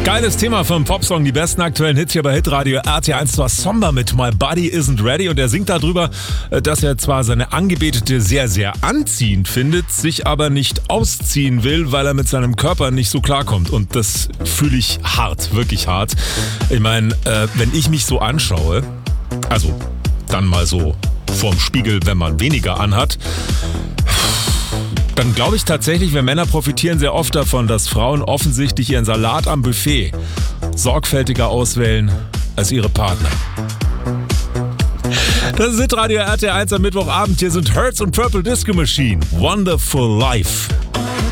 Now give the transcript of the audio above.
Geiles Thema vom Popsong, die besten aktuellen Hits hier bei Hitradio RT1. Zwar Somber mit My Body Isn't Ready und er singt darüber, dass er zwar seine Angebetete sehr, sehr anziehend findet, sich aber nicht ausziehen will, weil er mit seinem Körper nicht so klarkommt. Und das fühle ich hart, wirklich hart. Ich meine, wenn ich mich so anschaue, also dann mal so vorm Spiegel, wenn man weniger anhat, dann glaube ich tatsächlich, wir Männer profitieren sehr oft davon, dass Frauen offensichtlich ihren Salat am Buffet sorgfältiger auswählen als ihre Partner. Das ist Hitradio RT1 am Mittwochabend. Hier sind Hertz und Purple Disco Machine. Wonderful Life.